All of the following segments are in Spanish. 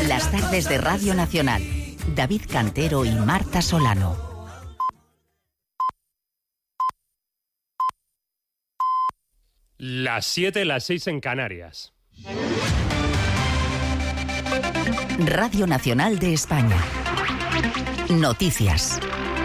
Las tardes de Radio Nacional. David Cantero y Marta Solano. Las 7, las 6 en Canarias. Radio Nacional de España. Noticias.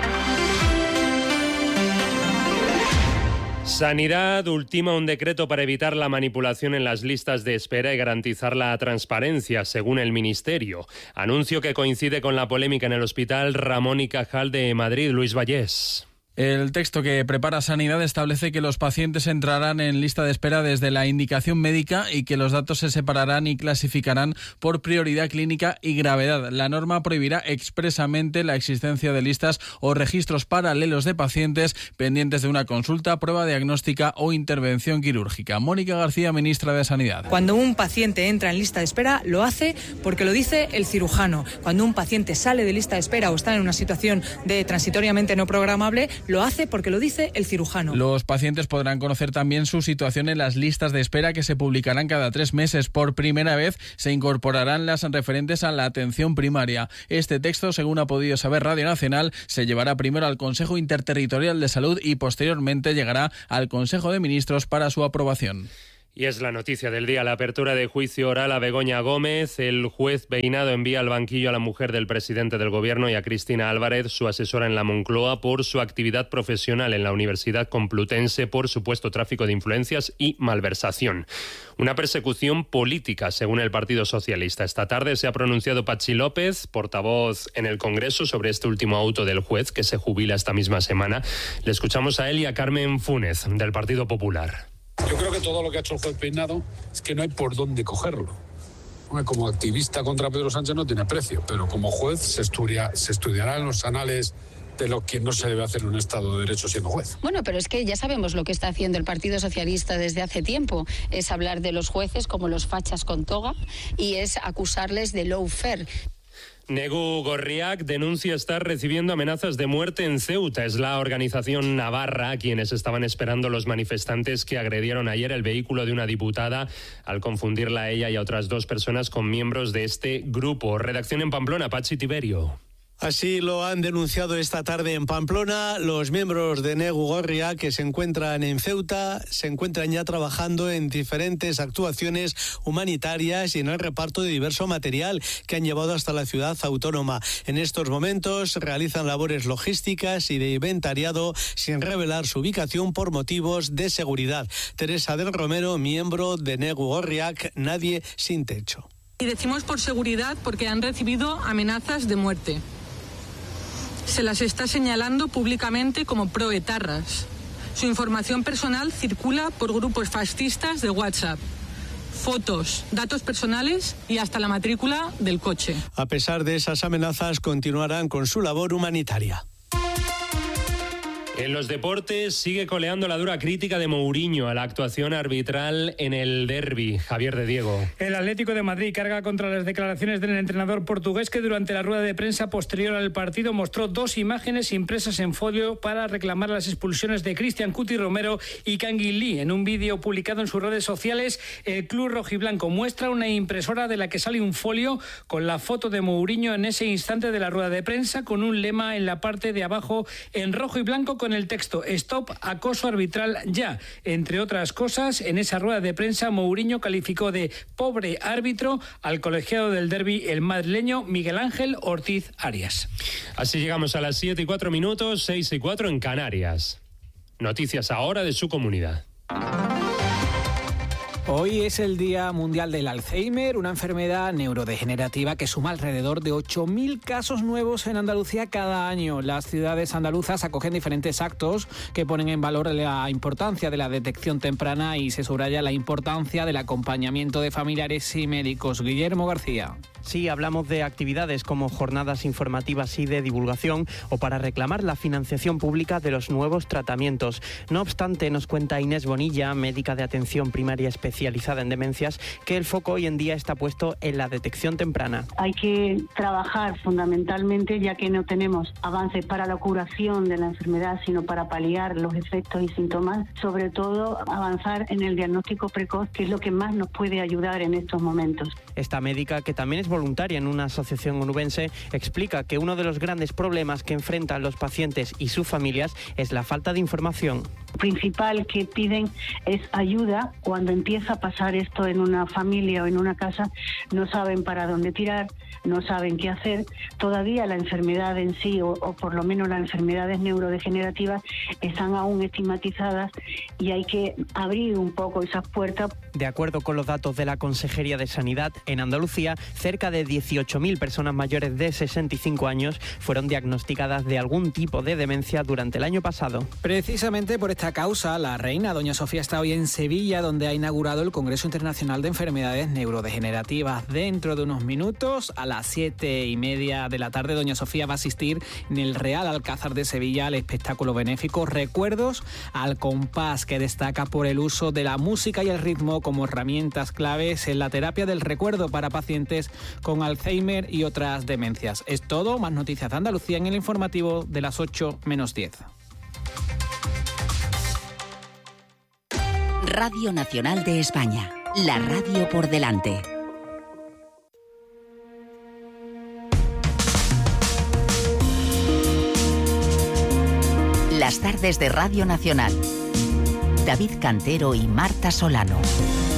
Sanidad ultima un decreto para evitar la manipulación en las listas de espera y garantizar la transparencia, según el Ministerio. Anuncio que coincide con la polémica en el Hospital Ramón y Cajal de Madrid. Luis Vallés. El texto que prepara Sanidad establece que los pacientes entrarán en lista de espera desde la indicación médica y que los datos se separarán y clasificarán por prioridad clínica y gravedad. La norma prohibirá expresamente la existencia de listas o registros paralelos de pacientes pendientes de una consulta, prueba diagnóstica o intervención quirúrgica. Mónica García, ministra de Sanidad. Cuando un paciente entra en lista de espera, lo hace porque lo dice el cirujano. Cuando un paciente sale de lista de espera o está en una situación de transitoriamente no programable, lo hace porque lo dice el cirujano. Los pacientes podrán conocer también su situación en las listas de espera que se publicarán cada 3 meses. Por primera vez se incorporarán las referentes a la atención primaria. Este texto, según ha podido saber Radio Nacional, se llevará primero al Consejo Interterritorial de Salud y posteriormente llegará al Consejo de Ministros para su aprobación. Y es la noticia del día, la apertura de juicio oral a Begoña Gómez. El juez Beinado envía al banquillo a la mujer del presidente del Gobierno y a Cristina Álvarez, su asesora en la Moncloa, por su actividad profesional en la Universidad Complutense por supuesto tráfico de influencias y malversación. Una persecución política, según el Partido Socialista. Esta tarde se ha pronunciado Patxi López, portavoz en el Congreso, sobre este último auto del juez que se jubila esta misma semana. Le escuchamos a él y a Carmen Funes, del Partido Popular. Yo creo que todo lo que ha hecho el juez Peinado es que no hay por dónde cogerlo. Como activista contra Pedro Sánchez no tiene precio, pero como juez se estudiará en los anales de lo que no se debe hacer en un Estado de Derecho siendo juez. Bueno, pero es que ya sabemos lo que está haciendo el Partido Socialista desde hace tiempo. Es hablar de los jueces como los fachas con toga y es acusarles de lawfare. Negu Gorriak denuncia estar recibiendo amenazas de muerte en Ceuta. Es la organización navarra quienes estaban esperando los manifestantes que agredieron ayer el vehículo de una diputada al confundirla a ella y a otras 2 personas con miembros de este grupo. Redacción en Pamplona, Patxi Tiberio. Así lo han denunciado esta tarde en Pamplona los miembros de Negu Gorriak que se encuentran en Ceuta, se encuentran ya trabajando en diferentes actuaciones humanitarias y en el reparto de diverso material que han llevado hasta la ciudad autónoma. En estos momentos realizan labores logísticas y de inventariado sin revelar su ubicación por motivos de seguridad. Teresa del Romero, miembro de Negu Gorriak, Nadie sin Techo. Y decimos por seguridad porque han recibido amenazas de muerte. Se las está señalando públicamente como proetarras. Su información personal circula por grupos fascistas de WhatsApp. Fotos, datos personales y hasta la matrícula del coche. A pesar de esas amenazas, continuarán con su labor humanitaria. En los deportes sigue coleando la dura crítica de Mourinho a la actuación arbitral en el derbi. Javier de Diego. El Atlético de Madrid carga contra las declaraciones del entrenador portugués que durante la rueda de prensa posterior al partido mostró 2 imágenes impresas en folio para reclamar las expulsiones de Cristian Cuti Romero y Kangin Lee. En un vídeo publicado en sus redes sociales, el club rojiblanco muestra una impresora de la que sale un folio con la foto de Mourinho en ese instante de la rueda de prensa, con un lema en la parte de abajo en rojo y blanco con el texto "Stop acoso arbitral ya". Entre otras cosas, en esa rueda de prensa Mourinho calificó de pobre árbitro al colegiado del derbi, el madrileño Miguel Ángel Ortiz Arias. Así llegamos a las 7:04, 6:04 en Canarias. Noticias ahora de su comunidad. Hoy es el Día Mundial del Alzheimer, una enfermedad neurodegenerativa que suma alrededor de 8.000 casos nuevos en Andalucía cada año. Las ciudades andaluzas acogen diferentes actos que ponen en valor la importancia de la detección temprana y se subraya la importancia del acompañamiento de familiares y médicos. Guillermo García. Sí, hablamos de actividades como jornadas informativas y de divulgación o para reclamar la financiación pública de los nuevos tratamientos. No obstante, nos cuenta Inés Bonilla, médica de atención primaria especializada en demencias, que el foco hoy en día está puesto en la detección temprana. Hay que trabajar fundamentalmente, ya que no tenemos avances para la curación de la enfermedad, sino para paliar los efectos y síntomas, sobre todo avanzar en el diagnóstico precoz, que es lo que más nos puede ayudar en estos momentos. Esta médica, que también es voluntaria en una asociación onubense, explica que uno de los grandes problemas que enfrentan los pacientes y sus familias es la falta de información. Lo principal que piden es ayuda cuando empieza a pasar esto en una familia o en una casa. No saben para dónde tirar, no saben qué hacer. Todavía la enfermedad en sí, o por lo menos las enfermedades neurodegenerativas, están aún estigmatizadas y hay que abrir un poco esas puertas. De acuerdo con los datos de la Consejería de Sanidad, en Andalucía, cerca de 18.000 personas mayores de 65 años fueron diagnosticadas de algún tipo de demencia durante el año pasado. Precisamente por esta causa, la reina Doña Sofía está hoy en Sevilla, donde ha inaugurado el Congreso Internacional de Enfermedades Neurodegenerativas. Dentro de unos minutos, a las 7:30 de la tarde, Doña Sofía va a asistir en el Real Alcázar de Sevilla al espectáculo benéfico Recuerdos al Compás, que destaca por el uso de la música y el ritmo como herramientas claves en la terapia del recuerdo para pacientes con Alzheimer y otras demencias. Es todo, más noticias de Andalucía en el informativo de las 8:10. Radio Nacional de España, la radio por delante. Las tardes de Radio Nacional. David Cantero y Marta Solano.